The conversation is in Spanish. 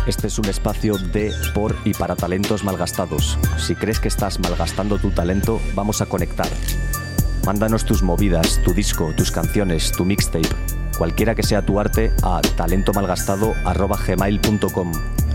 Este es un espacio de, por y para talentos malgastados. Si crees que estás malgastando tu talento, vamos a conectar. Mándanos tus movidas, tu disco, tus canciones, tu mixtape, cualquiera que sea tu arte, a talentomalgastado@gmail.com.